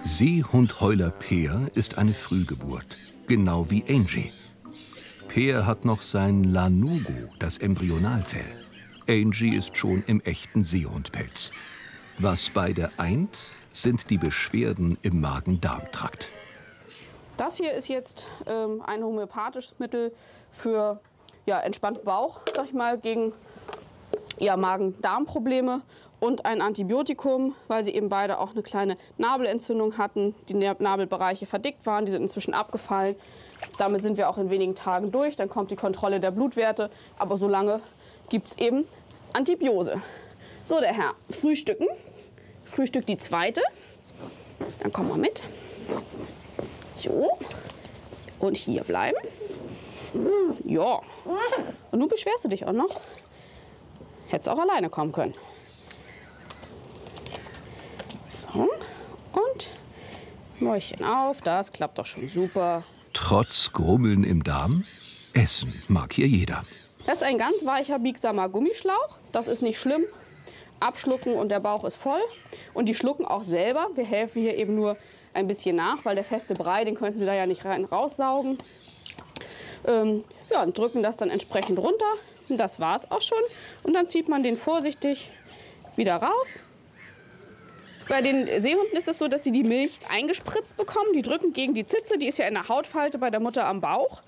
Seehundheuler Peer ist eine Frühgeburt, genau wie Angie. Peer hat noch sein Lanugo, das Embryonalfell. Angie ist schon im echten Seehundpelz. Was beide eint, sind die Beschwerden im Magen-Darm-Trakt. Das hier ist jetzt ein homöopathisches Mittel für entspannten Bauch, sag ich mal, gegen Magen-Darm-Probleme und ein Antibiotikum, weil sie eben beide auch eine kleine Nabelentzündung hatten. Die Nabelbereiche verdickt waren, die sind inzwischen abgefallen. Damit sind wir auch in wenigen Tagen durch. Dann kommt die Kontrolle der Blutwerte, aber solange gibt es eben Antibiose. So, der Herr, frühstücken. Frühstück die zweite. Dann kommen wir mit. So. Und hier bleiben. Ja. Und nun beschwerst du dich auch noch. Hättest auch alleine kommen können. So. Und Mäulchen auf. Das klappt doch schon super. Trotz Grummeln im Darm, Essen mag hier jeder. Das ist ein ganz weicher, biegsamer Gummischlauch. Das ist nicht schlimm. Abschlucken und der Bauch ist voll. Und die schlucken auch selber. Wir helfen hier eben nur ein bisschen nach, weil der feste Brei, den könnten sie da ja nicht rein raussaugen. Und drücken das dann entsprechend runter. Und das war es auch schon. Und dann zieht man den vorsichtig wieder raus. Bei den Seehunden ist es so, dass sie die Milch eingespritzt bekommen. Die drücken gegen die Zitze, die ist ja in der Hautfalte bei der Mutter am Bauch.